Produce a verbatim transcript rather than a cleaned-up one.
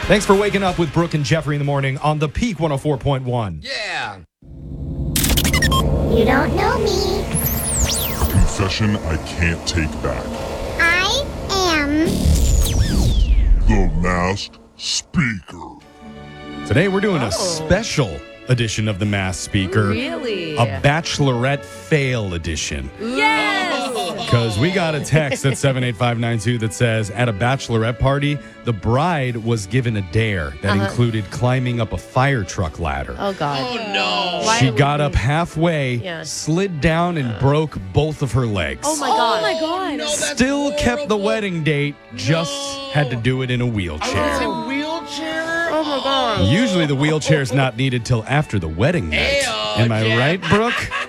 Thanks for waking up with Brooke and Jeffrey in the morning on the Peak one oh four point one. Yeah. You don't know me. Confession I can't take back. I am The Masked Speaker. Today we're doing Oh. a special edition of the Masked Speaker. Really? A Bachelorette Fail edition. Yes! Because we got a text at seven eight five nine two that says, at a bachelorette party, the bride was given a dare that Uh-huh. included climbing up a fire truck ladder. Oh, God. Oh, no. Why She would got we- up halfway, Yeah. slid down, and broke both of her legs. Oh, my God. Oh, my God. No, that's Still kept the horrible. wedding date, just No. had to do it in a I was wheelchair. gonna say wheelchair. Oh, my God. Usually the wheelchair's not needed till after the wedding night. Ayo, Am I Jeff. right, Brooke?